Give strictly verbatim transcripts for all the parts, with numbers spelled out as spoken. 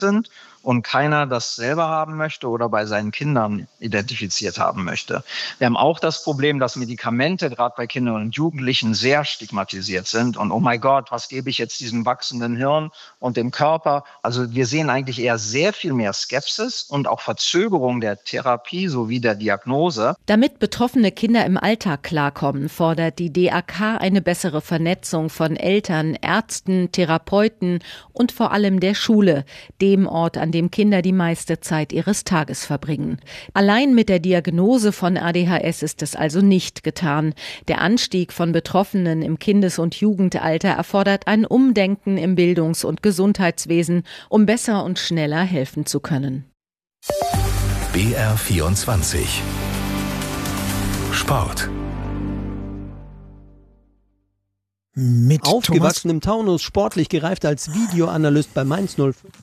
sind und keiner das selber haben möchte oder bei seinen Kindern identifiziert haben möchte. Wir haben auch das Problem, dass Medikamente gerade bei Kindern und Jugendlichen sehr stigmatisiert sind. Und oh mein Gott, was gebe ich jetzt diesem wachsenden Hirn und dem Körper? Also wir sehen eigentlich eher sehr viel mehr Skepsis und auch Verzögerung der Therapie sowie der Diagnose. Damit betroffene Kinder im Alltag klarkommen, fordert die D A K eine bessere Vernetzung von Eltern, Ärzten, Therapeuten und vor allem der Schule, dem Ort, an dem Kinder die meiste Zeit ihres Tages verbringen. Allein mit der Diagnose von A D H S ist es also nicht getan. Der Anstieg von Betroffenen im Kindes- und Jugendalter erfordert ein Umdenken im Bildungs- und Gesundheitswesen, um besser und schneller helfen zu können. B R vierundzwanzig Sport. Mit Aufgewachsen im Taunus, sportlich gereift als Videoanalyst bei Mainz null fünf.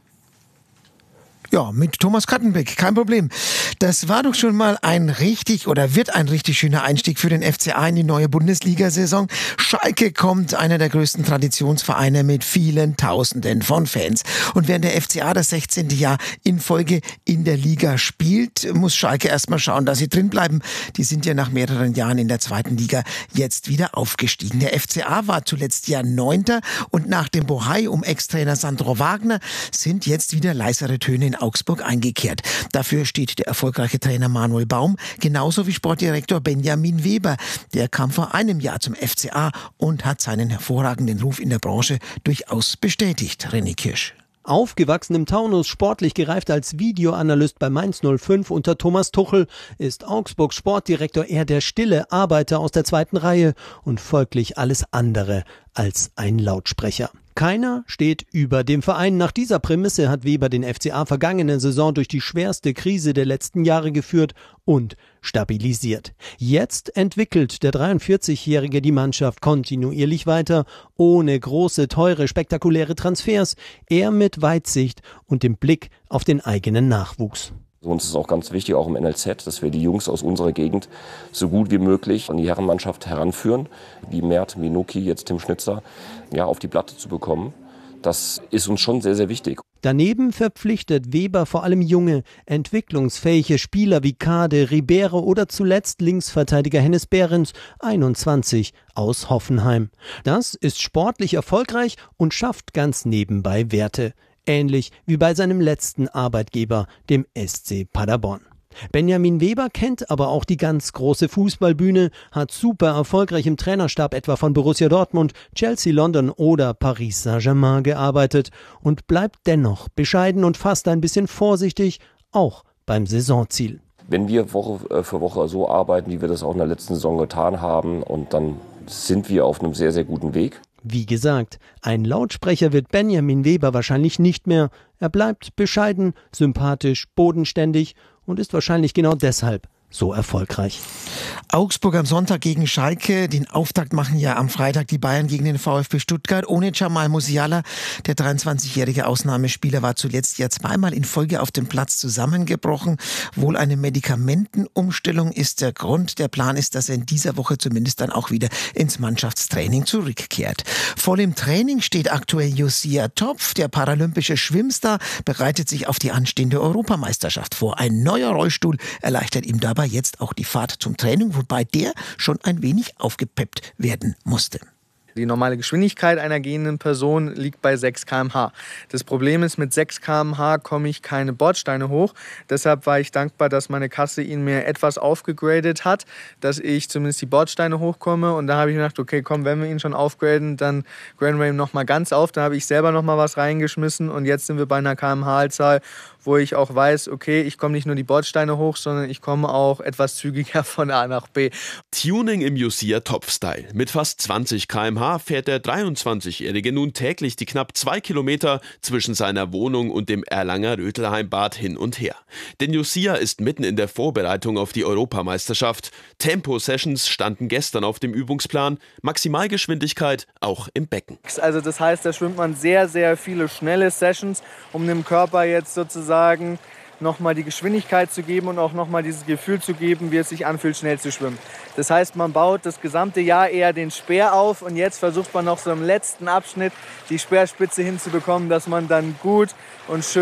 Ja, mit Thomas Kattenbeck, kein Problem. Das war doch schon mal ein richtig oder wird ein richtig schöner Einstieg für den F C A in die neue Bundesliga-Saison. Schalke kommt, einer der größten Traditionsvereine mit vielen Tausenden von Fans. Und während der F C A das sechzehnte Jahr in Folge in der Liga spielt, muss Schalke erstmal schauen, dass sie drin bleiben. Die sind ja nach mehreren Jahren in der zweiten Liga jetzt wieder aufgestiegen. Der F C A war zuletzt ja Neunter und nach dem Bohai um Ex-Trainer Sandro Wagner sind jetzt wieder leisere Töne in Augsburg eingekehrt. Dafür steht der erfolgreiche Trainer Manuel Baum, genauso wie Sportdirektor Benjamin Weber. Der kam vor einem Jahr zum F C A und hat seinen hervorragenden Ruf in der Branche durchaus bestätigt. René Kirsch. Aufgewachsen im Taunus, sportlich gereift als Videoanalyst bei Mainz null fünf unter Thomas Tuchel, ist Augsburgs Sportdirektor eher der stille Arbeiter aus der zweiten Reihe und folglich alles andere als ein Lautsprecher. Keiner steht über dem Verein. Nach dieser Prämisse hat Weber den F C A vergangene Saison durch die schwerste Krise der letzten Jahre geführt und stabilisiert. Jetzt entwickelt der dreiundvierzigjährige die Mannschaft kontinuierlich weiter, ohne große, teure, spektakuläre Transfers, eher mit Weitsicht und dem Blick auf den eigenen Nachwuchs. Uns ist auch ganz wichtig, auch im N L Z, dass wir die Jungs aus unserer Gegend so gut wie möglich an die Herrenmannschaft heranführen, wie Mert, Minuki, jetzt Tim Schnitzer, ja, auf die Platte zu bekommen. Das ist uns schon sehr, sehr wichtig. Daneben verpflichtet Weber vor allem junge, entwicklungsfähige Spieler wie Kade, Ribeiro oder zuletzt Linksverteidiger Hennes Behrens, einundzwanzig, aus Hoffenheim. Das ist sportlich erfolgreich und schafft ganz nebenbei Werte. Ähnlich wie bei seinem letzten Arbeitgeber, dem S C Paderborn. Benjamin Weber kennt aber auch die ganz große Fußballbühne, hat super erfolgreich im Trainerstab etwa von Borussia Dortmund, Chelsea London oder Paris Saint-Germain gearbeitet und bleibt dennoch bescheiden und fast ein bisschen vorsichtig, auch beim Saisonziel. Wenn wir Woche für Woche so arbeiten, wie wir das auch in der letzten Saison getan haben, und dann sind wir auf einem sehr, sehr guten Weg. Wie gesagt, ein Lautsprecher wird Benjamin Weber wahrscheinlich nicht mehr. Er bleibt bescheiden, sympathisch, bodenständig und ist wahrscheinlich genau deshalb so erfolgreich. Augsburg am Sonntag gegen Schalke. Den Auftakt machen ja am Freitag die Bayern gegen den VfB Stuttgart. Ohne Jamal Musiala, der dreiundzwanzigjährige Ausnahmespieler, war zuletzt ja zweimal in Folge auf dem Platz zusammengebrochen. Wohl eine Medikamentenumstellung ist der Grund. Der Plan ist, dass er in dieser Woche zumindest dann auch wieder ins Mannschaftstraining zurückkehrt. Voll im Training steht aktuell Josia Topf. Der paralympische Schwimmstar bereitet sich auf die anstehende Europameisterschaft vor. Ein neuer Rollstuhl erleichtert ihm dabei jetzt auch die Fahrt zum Training, wobei der schon ein wenig aufgepeppt werden musste. Die normale Geschwindigkeit einer gehenden Person liegt bei sechs Kilometer pro Stunde. Das Problem ist, mit sechs Kilometer pro Stunde komme ich keine Bordsteine hoch. Deshalb war ich dankbar, dass meine Kasse ihn mir etwas aufgegradet hat, dass ich zumindest die Bordsteine hochkomme. Und da habe ich mir gedacht, okay, komm, wenn wir ihn schon aufgraden, dann graden wir ihn noch mal ganz auf. Da habe ich selber noch mal was reingeschmissen und jetzt sind wir bei einer Kilometer pro Stunde-Zahl, wo ich auch weiß, okay, ich komme nicht nur die Bordsteine hoch, sondern ich komme auch etwas zügiger von A nach B. Tuning im Josia Topf-Style. Mit fast zwanzig Kilometer pro Stunde fährt der dreiundzwanzigjährige nun täglich die knapp zwei Kilometer zwischen seiner Wohnung und dem Erlanger Rötelheimbad hin und her. Denn Josia ist mitten in der Vorbereitung auf die Europameisterschaft. Tempo-Sessions standen gestern auf dem Übungsplan. Maximalgeschwindigkeit auch im Becken. Also das heißt, da schwimmt man sehr, sehr viele schnelle Sessions, um dem Körper jetzt sozusagen nochmal die Geschwindigkeit zu geben und auch nochmal dieses Gefühl zu geben, wie es sich anfühlt, schnell zu schwimmen. Das heißt, man baut das gesamte Jahr eher den Speer auf und jetzt versucht man noch so im letzten Abschnitt die Speerspitze hinzubekommen, dass man dann gut und schön